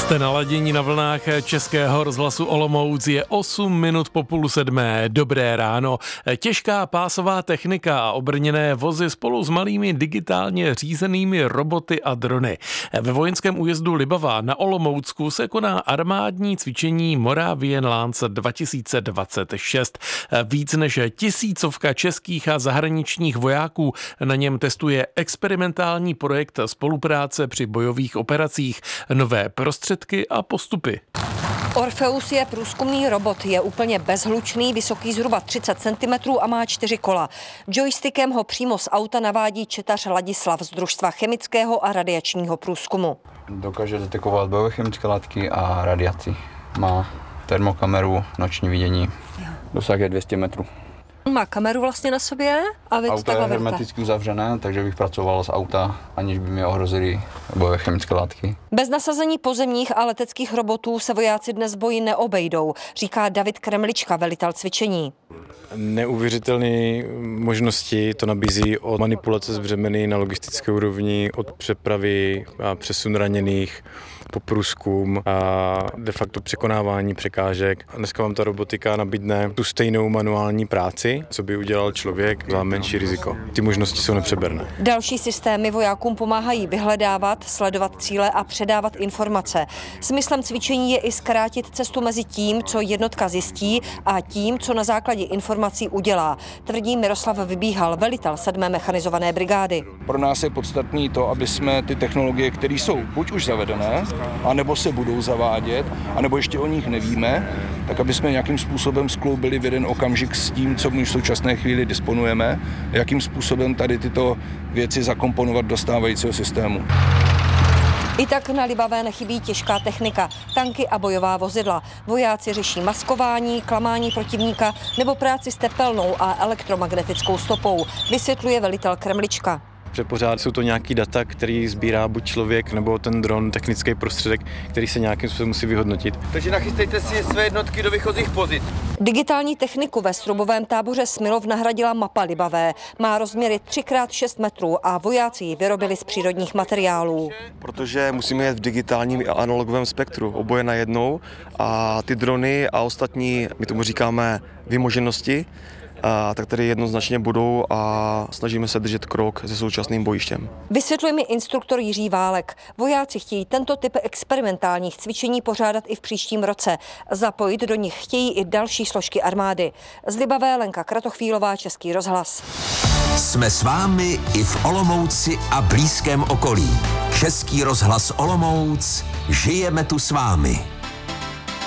Jste naladění na vlnách Českého rozhlasu Olomouc, je 8 minut po 6:30. Dobré ráno. Těžká pásová technika a obrněné vozy spolu s malými digitálně řízenými roboty a drony. Ve vojenském újezdu Libavá na Olomoucku se koná armádní cvičení Moravian Lance 2026. Víc než 1000 českých a zahraničních vojáků na něm testuje experimentální projekt spolupráce při bojových operacích, nové prostředky a postupy. Orpheus je průzkumný robot, je úplně bezhlučný, vysoký zhruba 30 cm a má 4 kola. Joystickem ho přímo z auta navádí četař Ladislav z Družstva chemického a radiačního průzkumu. Dokáže detekovat bojové chemické látky a radiaci. Má termokameru, noční vidění. Dosah je 200 metrů. Má kameru vlastně na sobě a vy auto je hermeticky uzavřené, takže bych pracoval z auta, aniž by mě ohrozily bojové chemické látky. Bez nasazení pozemních a leteckých robotů se vojáci dnes boji neobejdou, říká David Kremlička, velitel cvičení. Neuvěřitelné možnosti to nabízí od manipulace s břemeny na logistické úrovni, od přepravy a přesun raněných po průzkum a de facto překonávání překážek. A dneska vám ta robotika nabídne tu stejnou manuální práci, co by udělal člověk za menší riziko. Ty možnosti jsou nepřeberné. Další systémy vojákům pomáhají vyhledávat, sledovat cíle a předávat informace. Smyslem cvičení je i zkrátit cestu mezi tím, co jednotka zjistí, a tím, co na základě informací udělá, tvrdí Miroslav Vybíhal, velitel 7. mechanizované brigády. Pro nás je podstatné to, aby jsme ty technologie, které jsou buď už zavedené, anebo se budou zavádět, anebo ještě o nich nevíme, tak aby jsme nějakým způsobem skloubili v jeden okamžik s tím, co my v současné chvíli disponujeme, jakým způsobem tady tyto věci zakomponovat do stávajícího systému. I tak na Libavé nechybí těžká technika, tanky a bojová vozidla. Vojáci řeší maskování, klamání protivníka nebo práci s tepelnou a elektromagnetickou stopou, vysvětluje velitel Kremlička. Že pořád jsou to nějaký data, který sbírá buď člověk nebo ten dron, technický prostředek, který se nějakým způsobem musí vyhodnotit. Takže nachystejte si své jednotky do výchozích pozic. Digitální techniku ve strubovém táboře Smilov nahradila mapa Libavé. Má rozměry 3x6 metrů a vojáci ji vyrobili z přírodních materiálů. Protože musíme jet v digitálním a analogovém spektru, oboje najednou, a ty drony a ostatní, my tomu říkáme vymoženosti, tak tady jednoznačně budou a snažíme se držet krok se současným bojištěm. Vysvětluje mi instruktor Jiří Válek. Vojáci chtějí tento typ experimentálních cvičení pořádat i v příštím roce. Zapojit do nich chtějí i další složky armády. Z Libavé Lenka Kratochvílová, Český rozhlas. Jsme s vámi i v Olomouci a blízkém okolí. Český rozhlas Olomouc, žijeme tu s vámi.